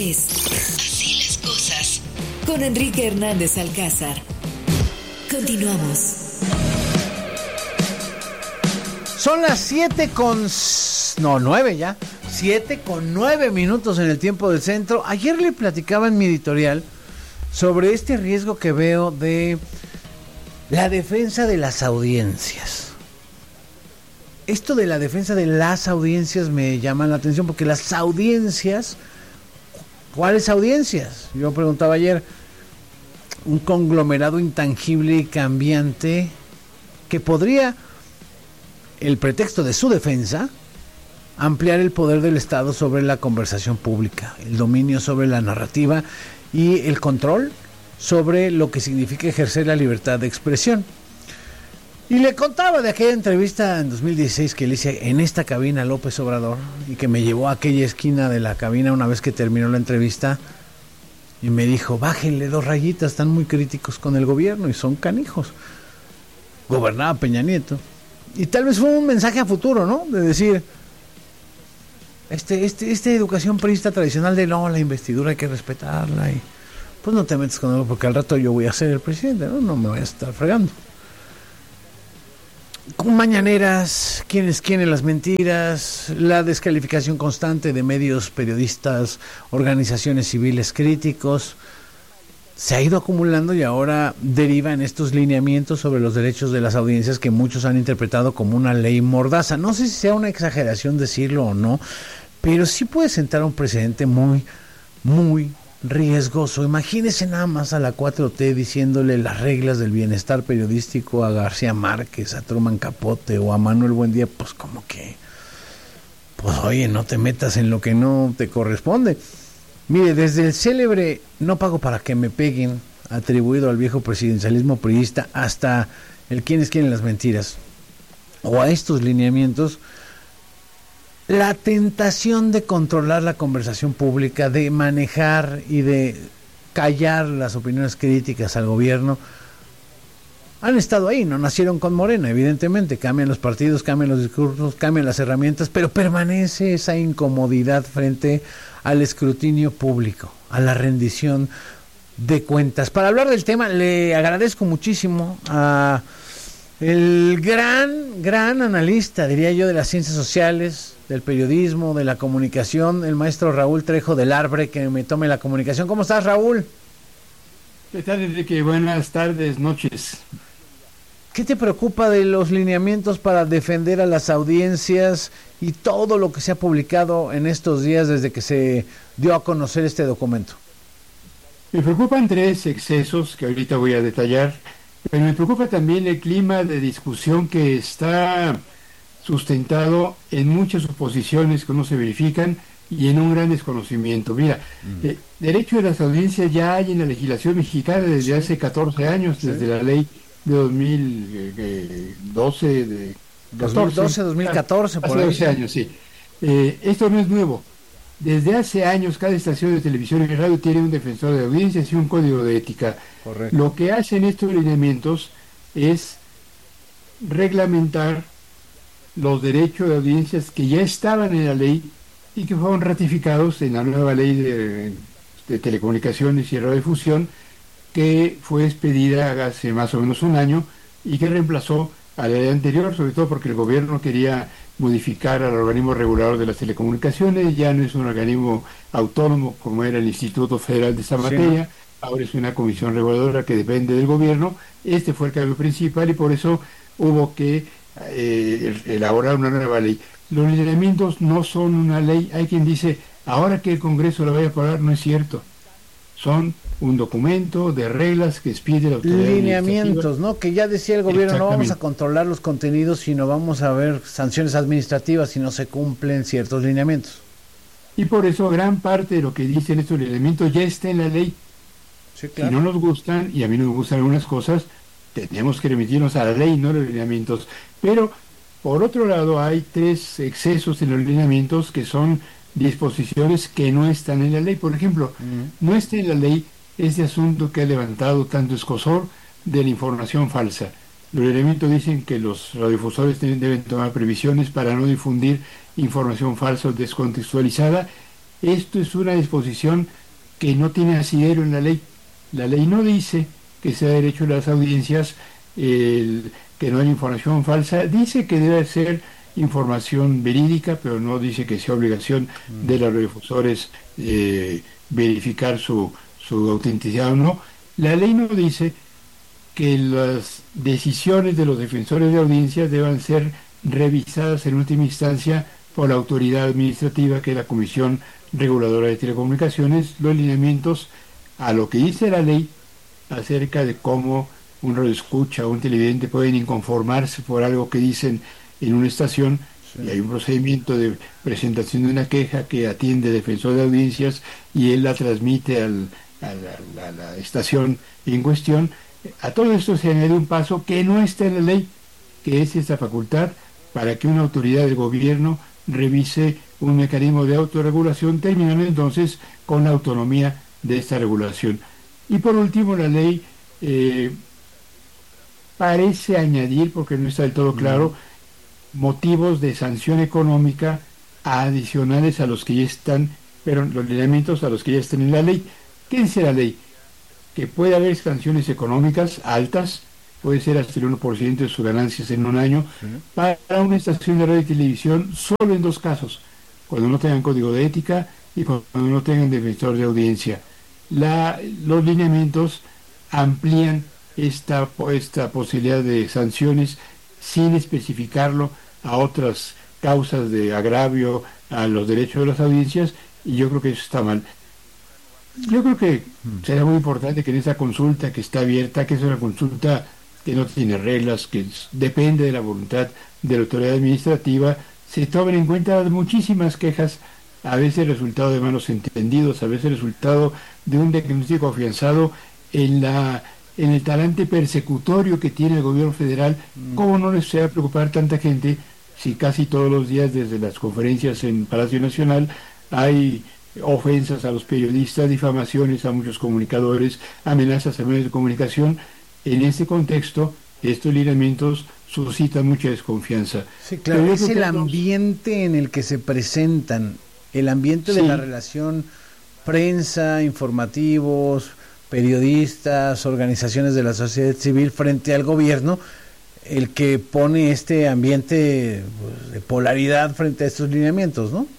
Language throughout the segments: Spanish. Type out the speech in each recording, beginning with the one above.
es Así las cosas con Enrique Hernández Alcázar. Continuamos. Son las 9 ya. 7:09 en el tiempo del centro. Ayer le platicaba en mi editorial sobre este riesgo que veo de la defensa de las audiencias. Esto de la defensa de las audiencias me llama la atención porque las audiencias, ¿cuáles audiencias? Yo preguntaba ayer, un conglomerado intangible y cambiante que podría, el pretexto de su defensa, ampliar el poder del Estado sobre la conversación pública, el dominio sobre la narrativa y el control sobre lo que significa ejercer la libertad de expresión. Y le contaba de aquella entrevista en 2016 que le hice en esta cabina a López Obrador y que me llevó a aquella esquina de la cabina una vez que terminó la entrevista y me dijo, bájenle 2 rayitas, están muy críticos con el gobierno y son canijos. Gobernaba Peña Nieto. Y tal vez fue un mensaje a futuro, ¿no? De decir, esta educación priista tradicional de no, la investidura hay que respetarla y pues no te metes con algo porque al rato yo voy a ser el presidente, no me voy a estar fregando. Con mañaneras, quiénes quieren las mentiras, la descalificación constante de medios, periodistas, organizaciones civiles críticos, se ha ido acumulando y ahora deriva en estos lineamientos sobre los derechos de las audiencias que muchos han interpretado como una ley mordaza. No sé si sea una exageración decirlo o no, pero sí puede sentar un precedente muy, muy riesgoso. Imagínese nada más a la 4T diciéndole las reglas del bienestar periodístico a García Márquez, a Truman Capote o a Manuel Buendía, pues como que, pues oye, no te metas en lo que no te corresponde. Mire, desde el célebre no pago para que me peguen, atribuido al viejo presidencialismo priista, hasta el quiénes quieren las mentiras, o a estos lineamientos, la tentación de controlar la conversación pública, de manejar y de callar las opiniones críticas al gobierno, han estado ahí, no nacieron con Morena, evidentemente, cambian los partidos, cambian los discursos, cambian las herramientas, pero permanece esa incomodidad frente al escrutinio público, a la rendición de cuentas. Para hablar del tema, le agradezco muchísimo a el gran analista, diría yo, de las ciencias sociales, del periodismo, de la comunicación, el maestro Raúl Trejo del Arbre, que me tome la comunicación. ¿Cómo estás, Raúl? ¿Qué tal, Enrique? Buenas tardes, noches. ¿Qué te preocupa de los lineamientos para defender a las audiencias y todo lo que se ha publicado en estos días desde que se dio a conocer este documento? Me preocupan 3 excesos que ahorita voy a detallar, pero me preocupa también el clima de discusión que está sustentado en muchas suposiciones que no se verifican y en un gran desconocimiento. Mira, derecho de las audiencias ya hay en la legislación mexicana desde hace 14 años, desde la ley de 2012, 2014, por hace 12 años, sí. Esto no es nuevo. Desde hace años cada estación de televisión y radio tiene un defensor de audiencias y un código de ética. Correcto. Lo que hacen estos lineamientos es reglamentar los derechos de audiencias que ya estaban en la ley y que fueron ratificados en la nueva ley de telecomunicaciones y radiodifusión, que fue expedida hace más o menos un año y que reemplazó a la ley anterior, sobre todo porque el gobierno quería modificar al organismo regulador de las telecomunicaciones. Ya no es un organismo autónomo como era el Instituto Federal de esa materia, ahora es una comisión reguladora que depende del gobierno. Este fue el cambio principal y por eso hubo que elaborar una nueva ley. Los lineamientos no son una ley. Hay quien dice, ahora que el Congreso la vaya a aprobar, no es cierto. Son un documento de reglas que expide la autoridad lineamientos, ¿no? Que ya decía el gobierno, no vamos a controlar los contenidos, sino vamos a ver sanciones administrativas si no se cumplen ciertos lineamientos. Y por eso gran parte de lo que dicen estos lineamientos ya está en la ley. Sí, claro. Si no nos gustan, y a mí no me gustan algunas cosas, tenemos que remitirnos a la ley, no a los lineamientos. Pero, por otro lado, hay 3 excesos en los lineamientos que son disposiciones que no están en la ley. Por ejemplo, no está en la ley este asunto que ha levantado tanto escozor de la información falsa. Los lineamientos dicen que los radiodifusores deben tomar previsiones para no difundir información falsa o descontextualizada. Esto es una disposición que no tiene asidero en la ley. La ley no dice que sea derecho de las audiencias que no haya información falsa, dice que debe ser información verídica, pero no dice que sea obligación de los radiodifusores verificar su autenticidad o no. La ley no dice que las decisiones de los defensores de audiencias deban ser revisadas en última instancia por la autoridad administrativa, que es la Comisión Reguladora de Telecomunicaciones, los lineamientos a lo que dice la ley acerca de cómo un radioescucha o un televidente pueden inconformarse por algo que dicen en una estación. Sí. Y hay un procedimiento de presentación de una queja que atiende el defensor de audiencias y él la transmite a la estación en cuestión. A todo esto se añade un paso que no está en la ley, que es esta facultad para que una autoridad del gobierno revise un mecanismo de autorregulación, terminando entonces con la autonomía de esta regulación. Y por último, la ley parece añadir, porque no está del todo claro, motivos de sanción económica adicionales a los que ya están, pero los lineamientos a los que ya están en la ley. ¿Qué dice la ley? Que puede haber sanciones económicas altas, puede ser hasta el 1% de sus ganancias en un año, para una estación de radio y televisión, solo en dos casos: cuando no tengan código de ética y cuando no tengan defensor de audiencia. Los lineamientos amplían esta posibilidad de sanciones sin especificarlo a otras causas de agravio a los derechos de las audiencias, y yo creo que eso está mal. Yo creo que será muy importante que en esa consulta que está abierta, que es una consulta que no tiene reglas, que depende de la voluntad de la autoridad administrativa, se tomen en cuenta muchísimas quejas, a veces resultado de malos entendidos, a veces resultado de un diagnóstico afianzado en el talante persecutorio que tiene el gobierno federal. ¿Cómo no les va a preocupar tanta gente si casi todos los días desde las conferencias en Palacio Nacional hay ofensas a los periodistas, difamaciones a muchos comunicadores, amenazas a medios de comunicación? En este contexto, estos lineamientos suscitan mucha desconfianza. Sí, claro, es el ambiente en el que se presentan, el ambiente de la relación prensa, informativos, periodistas, organizaciones de la sociedad civil frente al gobierno, el que pone este ambiente de polaridad frente a estos lineamientos, ¿no?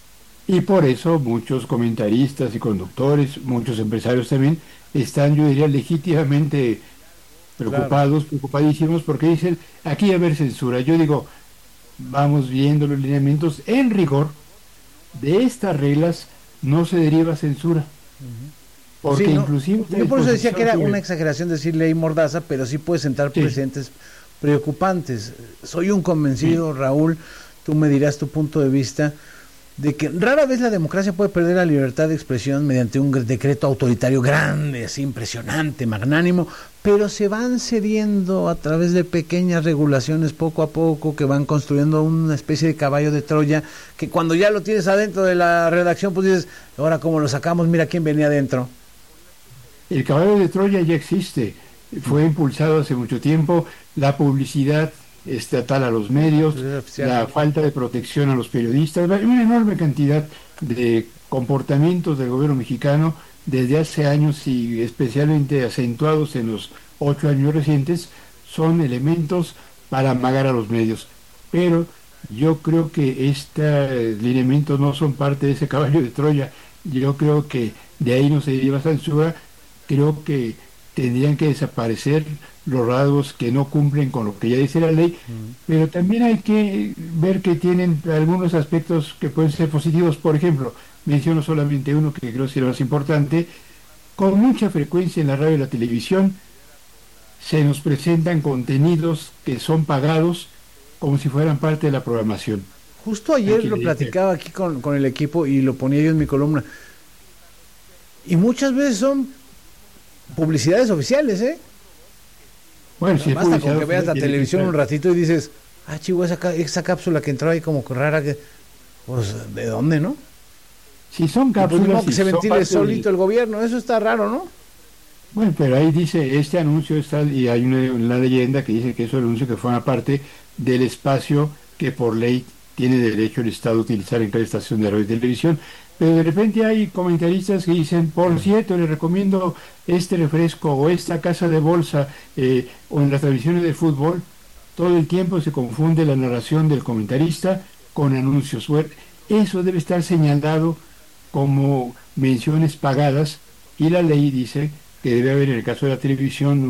Y por eso muchos comentaristas y conductores, muchos empresarios también, están, yo diría, legítimamente preocupados, preocupadísimos, porque dicen, aquí va a haber censura. Yo digo, vamos viendo los lineamientos, en rigor de estas reglas no se deriva censura. Porque sí, ¿no? Inclusive... Yo por eso decía que era una exageración decir ley mordaza, pero sí puede sentar precedentes preocupantes. Soy un convencido, Raúl, tú me dirás tu punto de vista, de que rara vez la democracia puede perder la libertad de expresión mediante un decreto autoritario grande, así impresionante, magnánimo, pero se van cediendo a través de pequeñas regulaciones poco a poco que van construyendo una especie de caballo de Troya, que cuando ya lo tienes adentro de la redacción, pues dices, ahora cómo lo sacamos, mira quién venía adentro. El caballo de Troya ya existe, fue impulsado hace mucho tiempo, la publicidad estatal a los medios, la falta de protección a los periodistas, una enorme cantidad de comportamientos del gobierno mexicano desde hace años y especialmente acentuados en los 8 años recientes, son elementos para amagar a los medios. Pero yo creo que estos lineamientos no son parte de ese caballo de Troya. Yo creo que de ahí no se deriva censura. Creo que tendrían que desaparecer los rasgos que no cumplen con lo que ya dice la ley, pero también hay que ver que tienen algunos aspectos que pueden ser positivos. Por ejemplo, menciono solamente uno que creo que es el más importante: con mucha frecuencia en la radio y la televisión se nos presentan contenidos que son pagados como si fueran parte de la programación. Justo ayer lo platicaba aquí con el equipo y lo ponía yo en mi columna, y muchas veces son publicidades oficiales, ¿eh? Bueno, si basta con que veas la televisión un ratito y dices, chivo, esa cápsula que entró ahí como rara, pues, ¿de dónde, no? Si son cápsulas... Pues, que se ventile solito el gobierno, eso está raro, ¿no? Bueno, pero ahí dice, este anuncio está, y hay una leyenda que dice que es un anuncio que forma parte del espacio que por ley tiene derecho el Estado a utilizar en cada estación de radio y televisión. pero de repente hay comentaristas que dicen, por cierto, les recomiendo este refresco o esta casa de bolsa, o en las transmisiones de fútbol, todo el tiempo se confunde la narración del comentarista con anuncios. Bueno, eso debe estar señalado como menciones pagadas, y la ley dice que debe haber en el caso de la televisión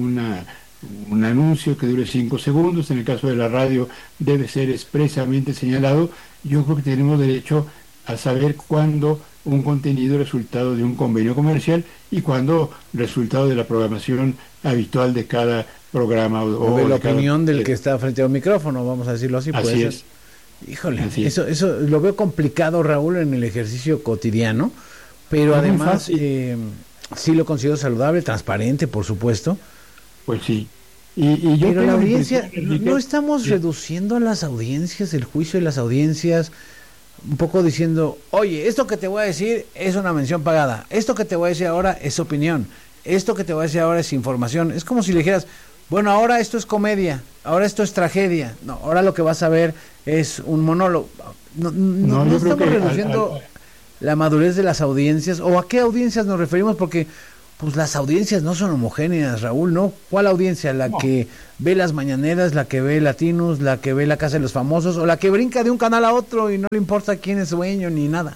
un anuncio que dure 5 segundos, en el caso de la radio debe ser expresamente señalado. Yo creo que tenemos derecho a saber cuándo un contenido es resultado de un convenio comercial y cuándo resultado de la programación habitual de cada programa o de la opinión del que está frente a un micrófono, vamos a decirlo así. Así es. Híjole, eso lo veo complicado, Raúl, en el ejercicio cotidiano, pero además sí lo considero saludable, transparente, por supuesto. Pues sí. Y yo pero la audiencia, no estamos reduciendo las audiencias, el juicio de las audiencias, un poco diciendo, oye, esto que te voy a decir es una mención pagada, esto que te voy a decir ahora es opinión, esto que te voy a decir ahora es información. Es como si le dijeras, bueno, ahora esto es comedia, ahora esto es tragedia, no, ahora lo que vas a ver es un monólogo. No estamos reduciendo la madurez de las audiencias, o a qué audiencias nos referimos, porque pues las audiencias no son homogéneas, Raúl, ¿no? ¿Cuál audiencia? ¿La que ve las mañaneras, la que ve Latinos, la que ve La Casa de los Famosos, o la que brinca de un canal a otro y no le importa quién es dueño ni nada?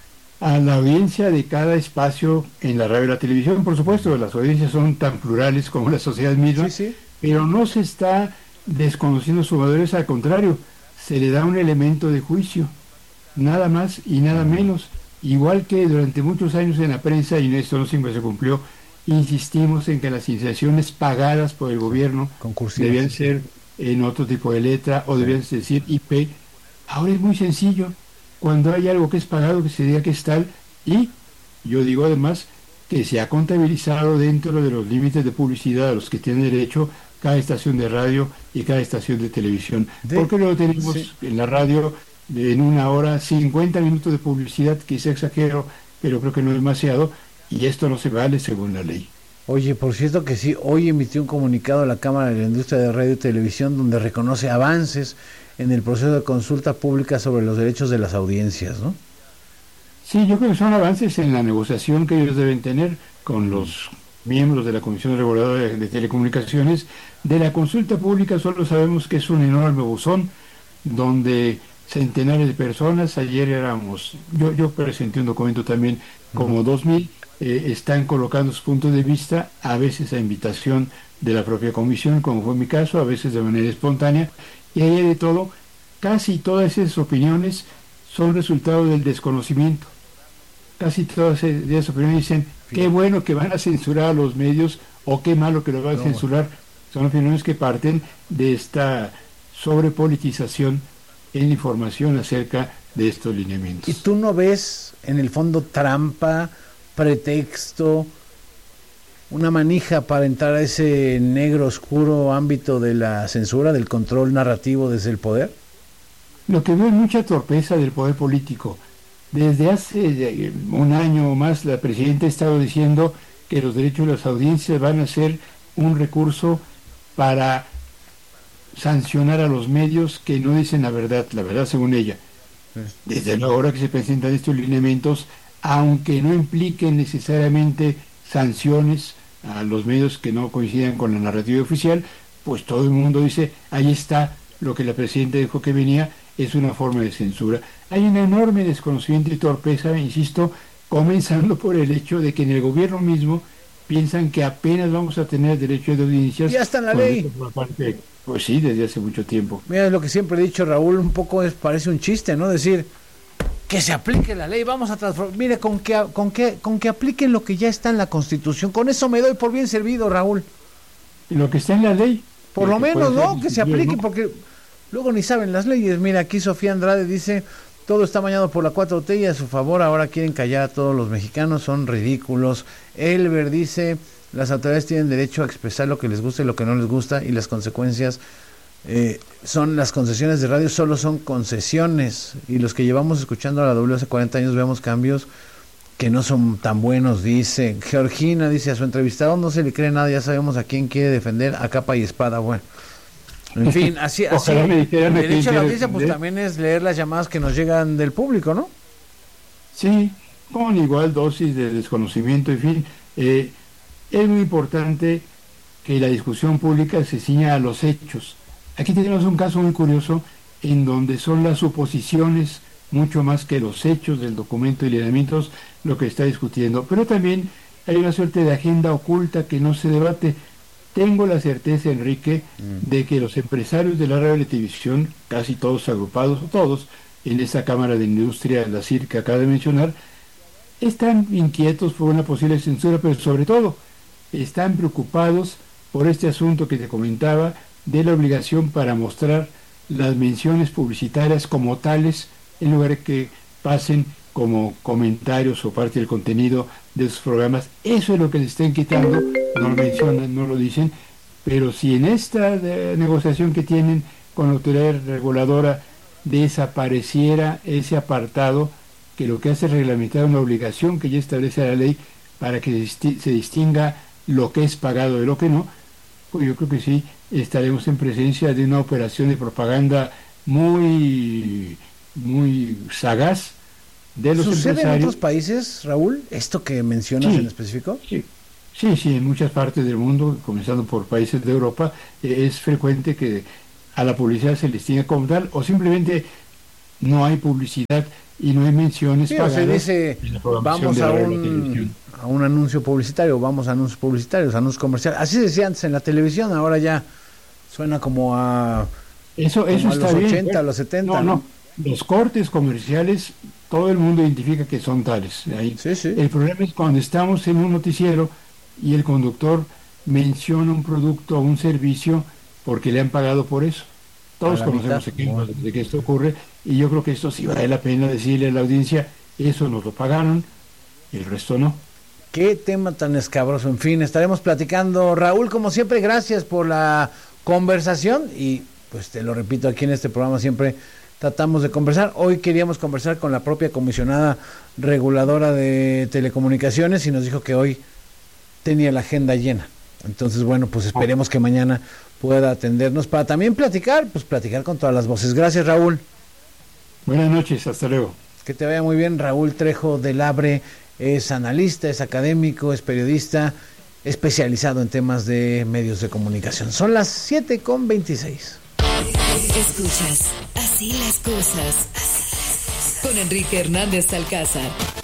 A la audiencia de cada espacio en la radio y la televisión, por supuesto, las audiencias son tan plurales como la sociedad misma, sí. Pero no se está desconociendo su madurez, al contrario, se le da un elemento de juicio, nada más y nada menos. Igual que durante muchos años en la prensa, y esto no siempre se cumplió, insistimos en que las iniciaciones pagadas por el gobierno debían ser en otro tipo de letra o debían decir IP. Ahora es muy sencillo, cuando hay algo que es pagado, que se diga que es tal, y yo digo además que se ha contabilizado dentro de los límites de publicidad a los que tienen derecho cada estación de radio y cada estación de televisión. Porque luego tenemos en la radio en una hora 50 minutos de publicidad, quizá exagero, pero creo que no es demasiado, y esto no se vale según la ley. Oye, por cierto que sí, hoy emitió un comunicado a la Cámara de la Industria de Radio y Televisión donde reconoce avances en el proceso de consulta pública sobre los derechos de las audiencias, ¿no? Sí, yo creo que son avances en la negociación que ellos deben tener con los miembros de la Comisión Reguladora de Telecomunicaciones. De la consulta pública solo sabemos que es un enorme buzón donde centenares de personas, ayer éramos, yo presenté un documento también, como 2,000, están colocando sus puntos de vista, a veces a invitación de la propia comisión, como fue mi caso, a veces de manera espontánea, y ahí de todo. Casi todas esas opiniones son resultado del desconocimiento. Casi todas esas opiniones dicen, qué bueno que van a censurar a los medios, o qué malo que los van a censurar. Son opiniones que parten de esta sobrepolitización en información acerca de estos lineamientos. ¿Y tú no ves en el fondo trampa, pretexto, una manija para entrar a ese negro oscuro ámbito de la censura, del control narrativo desde el poder? Lo que veo es mucha torpeza del poder político. Desde hace un año o más la presidenta ha estado diciendo que los derechos de las audiencias van a ser un recurso para sancionar a los medios que no dicen la verdad según ella. Desde la hora que se presentan estos lineamientos, aunque no impliquen necesariamente sanciones a los medios que no coincidan con la narrativa oficial, pues todo el mundo dice, ahí está lo que la presidenta dijo que venía, es una forma de censura. Hay un enorme desconocimiento y torpeza, insisto, comenzando por el hecho de que en el gobierno mismo piensan que apenas vamos a tener derecho de audiencias. Ya está en la ley. Pues sí, desde hace mucho tiempo. Mira, lo que siempre he dicho, Raúl, un poco parece un chiste, ¿no? Decir, que se aplique la ley, vamos a transformar. Mire, con que apliquen lo que ya está en la Constitución, con eso me doy por bien servido, Raúl. Y lo que está en la ley. Por lo menos, ¿no? Que se aplique, ¿no? Porque luego ni saben las leyes. Mira, aquí Sofía Andrade dice, todo está bañado por la 4T y a su favor ahora quieren callar a todos los mexicanos, son ridículos. Elber dice, las autoridades tienen derecho a expresar lo que les gusta y lo que no les gusta, y las consecuencias son las concesiones de radio, solo son concesiones, y los que llevamos escuchando a la W hace 40 años vemos cambios que no son tan buenos, dice. Georgina dice, a su entrevistado no se le cree nada, ya sabemos a quién quiere defender a capa y espada. Bueno, en fin, así el derecho a la audiencia pues también es leer las llamadas que nos llegan del público, ¿no? Sí, con igual dosis de desconocimiento, en fin. Es muy importante que la discusión pública se ciña a los hechos. Aquí tenemos un caso muy curioso en donde son las suposiciones mucho más que los hechos del documento de lineamientos lo que está discutiendo, pero también hay una suerte de agenda oculta que no se debate. Tengo la certeza, Enrique, de que los empresarios de la radio y televisión, casi todos agrupados, o todos, en esa Cámara de Industria, la CIR que acaba de mencionar, están inquietos por una posible censura, pero sobre todo están preocupados por este asunto que te comentaba de la obligación para mostrar las menciones publicitarias como tales, en lugar de que pasen como comentarios o parte del contenido de sus programas. Eso es lo que les están quitando, no lo mencionan, no lo dicen, pero si en esta negociación que tienen con la autoridad reguladora desapareciera ese apartado, que lo que hace es reglamentar una obligación que ya establece la ley para que se distinga lo que es pagado de lo que no, pues yo creo que sí estaremos en presencia de una operación de propaganda muy sagaz de los empresarios. ¿Sucede en otros países, Raúl, esto que mencionas en específico? Sí, en muchas partes del mundo, comenzando por países de Europa, es frecuente que a la publicidad se les distinga como tal, o simplemente no hay publicidad y no hay menciones pagadas. Se dice, vamos a un anuncio publicitario, vamos a anuncios publicitarios, anuncios comerciales. Así se decía antes en la televisión, ahora ya suena como a... Eso está a los bien, 80, a los 70. No. Los cortes comerciales, todo el mundo identifica que son tales. Sí. El problema es cuando estamos en un noticiero y el conductor menciona un producto o un servicio porque le han pagado por eso. Todos conocemos ejemplos de que esto ocurre, y yo creo que esto sí vale la pena decirle a la audiencia, eso nos lo pagaron, el resto no. Qué tema tan escabroso. En fin, estaremos platicando. Raúl, como siempre, gracias por la conversación, y pues te lo repito, aquí en este programa siempre tratamos de conversar. Hoy queríamos conversar con la propia comisionada reguladora de telecomunicaciones y nos dijo que hoy tenía la agenda llena. Entonces, bueno, pues esperemos que mañana pueda atendernos para también platicar con todas las voces. Gracias, Raúl. Buenas noches, hasta luego. Que te vaya muy bien. Raúl Trejo del Abre es analista, es académico, es periodista, especializado en temas de medios de comunicación. Son las 7:26. Escuchas Así las cosas con Enrique Hernández Alcázar.